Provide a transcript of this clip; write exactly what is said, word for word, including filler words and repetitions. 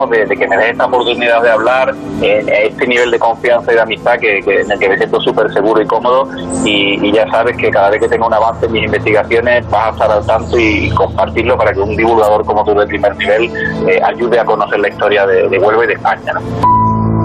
De, de que me des esta oportunidad de hablar en este nivel de confianza y de amistad que, que, en el que me siento súper seguro y cómodo y, y ya sabes que cada vez que tenga un avance en mis investigaciones vas a estar al tanto y, y compartirlo para que un divulgador como tú de primer nivel eh, ayude a conocer la historia de, de Huelva y de España, ¿no?